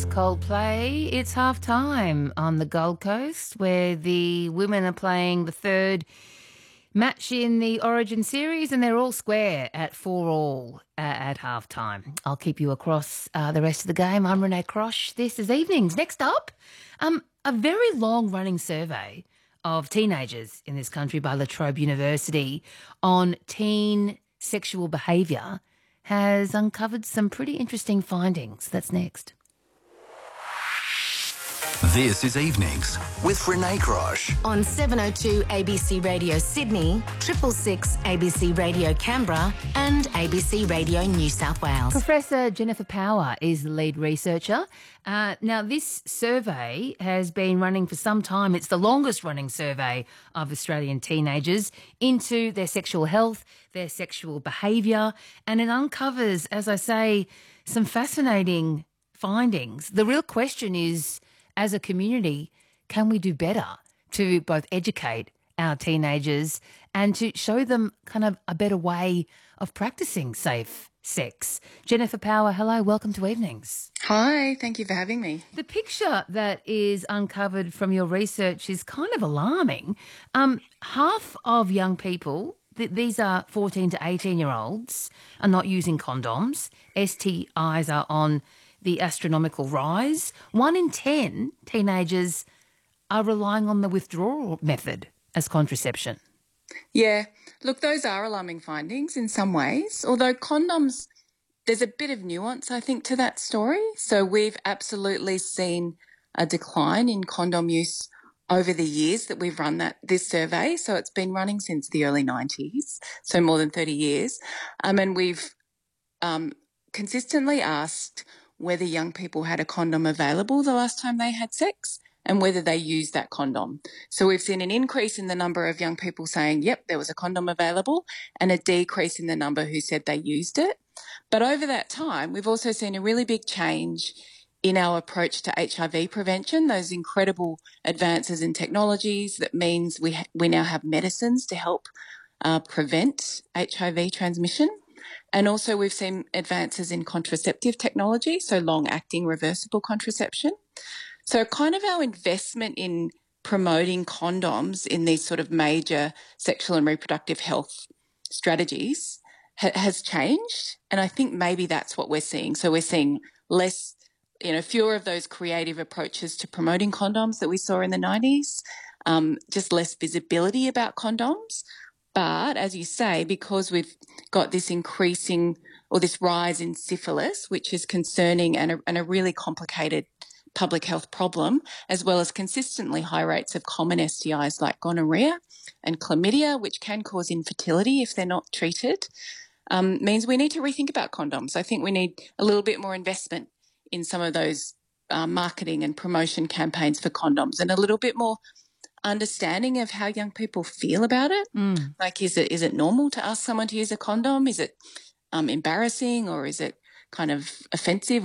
Coldplay. It's half time on the Gold Coast where the women are playing the third match in the Origin series and they're all square at 4-all at half time. I'll keep you across the rest of the game. I'm Renee Crosh. This is Evenings. Next up, a very long-running survey of teenagers in this country by La Trobe University on teen sexual behaviour has uncovered some pretty interesting findings. That's next. This is Evenings with Renee Crosh. On 702 ABC Radio Sydney, 666 ABC Radio Canberra and ABC Radio New South Wales. Professor Jennifer Power is the lead researcher. Now, this survey has been running for some time. It's the longest running survey of Australian teenagers into their sexual health, their sexual behaviour, and it uncovers, as I say, some fascinating findings. The real question is, as a community, can we do better to both educate our teenagers and to show them kind of a better way of practicing safe sex? Jennifer Power, hello, welcome to Evenings. Hi, thank you for having me. The picture that is uncovered from your research is kind of alarming. Half of young people, these are 14 to 18-year-olds, are not using condoms. STIs are on the astronomical rise. 1 in 10 teenagers are relying on the withdrawal method as contraception. Yeah, look, those are alarming findings in some ways, although condoms, there's a bit of nuance, I think, to that story. So we've absolutely seen a decline in condom use over the years that we've run this survey. So it's been running since the early 90s, so more than 30 years. And we've consistently asked whether young people had a condom available the last time they had sex and whether they used that condom. So we've seen an increase in the number of young people saying, yep, there was a condom available, and a decrease in the number who said they used it. But over that time, we've also seen a really big change in our approach to HIV prevention, those incredible advances in technologies that means we now have medicines to help prevent HIV transmission. And also we've seen advances in contraceptive technology, so long-acting reversible contraception. So kind of our investment in promoting condoms in these sort of major sexual and reproductive health strategies has changed. And I think maybe that's what we're seeing. So we're seeing less, fewer of those creative approaches to promoting condoms that we saw in the 90s, just less visibility about condoms. But as you say, because we've got this increasing or this rise in syphilis, which is concerning and a really complicated public health problem, as well as consistently high rates of common STIs like gonorrhea and chlamydia, which can cause infertility if they're not treated, means we need to rethink about condoms. I think we need a little bit more investment in some of those marketing and promotion campaigns for condoms and a little bit more understanding of how young people feel about it. Like, is it normal to ask someone to use a condom? Is it embarrassing, or is it kind of offensive